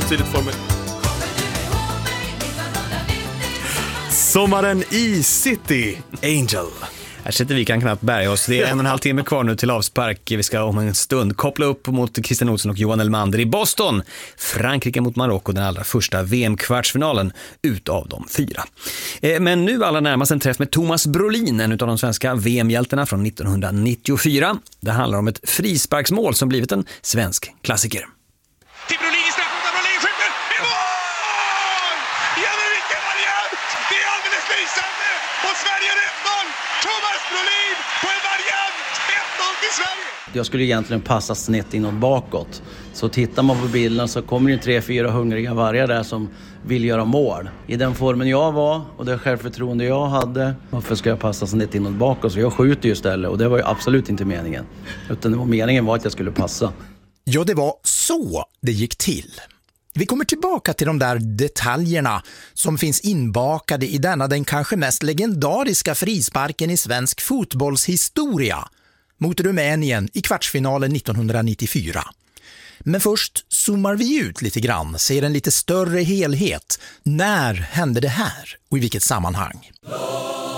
tydligt formel. Sommaren i City, Angel. Här sitter vi kan knappt bärga oss. Det är 1,5 timme kvar nu till avspark. Vi ska om en stund koppla upp mot Christian Olsson och Johan Elmander i Boston. Frankrike mot Marocko, den allra första VM-kvartsfinalen utav de 4. Men nu allra närmast en träff med Thomas Brolin, en av de svenska VM-hjältarna från 1994. Det handlar om ett frisparksmål som blivit en svensk klassiker. Till Brolin i straffområdet, Brolin skjuter! Det är mål! Ja, men vilken variant! Det är alldeles lysande! Och Sverige är 1-0! Thomas Brolin på en variant! 1-0 till Sverige! Jag skulle egentligen passa snett inåt bakåt. Så tittar man på bilden så kommer det 3-4 hungriga vargar där som vill göra mål. I den formen jag var och det självförtroende jag hade, varför ska jag passa snett inåt bakåt? Så jag skjuter ju istället och det var ju absolut inte meningen. Utan det var meningen var att jag skulle passa. Ja, det var så det gick till. Vi kommer tillbaka till de där detaljerna som finns inbakade i denna den kanske mest legendariska frisparken i svensk fotbollshistoria mot Rumänien i kvartsfinalen 1994. Men först zoomar vi ut lite grann, ser en lite större helhet. När hände det här och i vilket sammanhang?